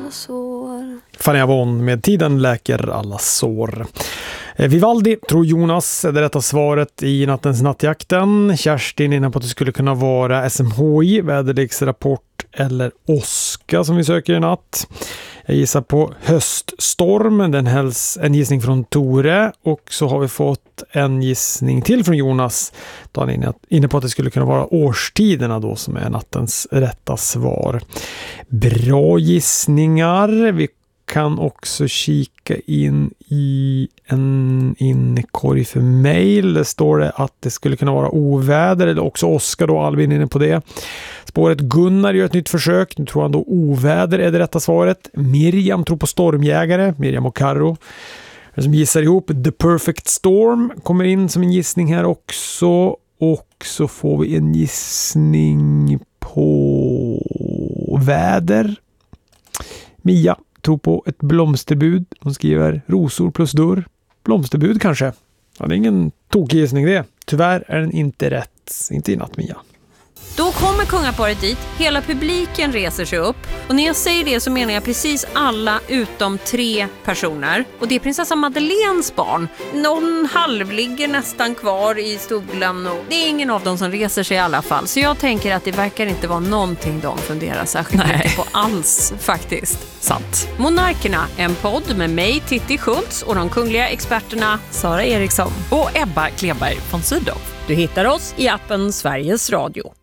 alla sår. Fanny Avon med Tiden läker alla sår. Vivaldi tror Jonas är det rätta svaret i nattens nattjakten. Kerstin innan på att det skulle kunna vara SMHI, väderleksrapport eller Oska som vi söker i natt. Jag gissar på höststorm, den hälls en gissning från Tore, och så har vi fått en gissning till från Jonas. Då han är inne på att det skulle kunna vara årstiderna då som är nattens rätta svar. Bra gissningar. Vi kan också kika in i en inkorg för mejl. Det står det att det skulle kunna vara oväder eller också Oskar då, Albin inne på det. Spåret Gunnar gör ett nytt försök. Nu tror han då oväder är det rätta svaret. Miriam tror på stormjägare. Miriam och Karo som gissar ihop. The Perfect Storm kommer in som en gissning här också. Och så får vi en gissning på väder. Mia tror på ett blomsterbud. Hon skriver rosor plus dörr. Blomsterbud kanske. Ja, det är ingen tokig gissning det. Tyvärr är den inte rätt. Inte i natt, Mia. Då kommer kungaparet dit, hela publiken reser sig upp. Och när jag säger det så menar jag precis alla utom 3 personer. Och det är prinsessa Madeleines barn. Någon halvligger nästan kvar i stolen och det är ingen av dem som reser sig i alla fall. Så jag tänker att det verkar inte vara någonting de funderar särskilt mycket på alls faktiskt. Sant. Monarkerna, en podd med mig, Titti Schultz, och de kungliga experterna Sara Eriksson och Ebba Kleberg von Sydow. Du hittar oss i appen Sveriges Radio.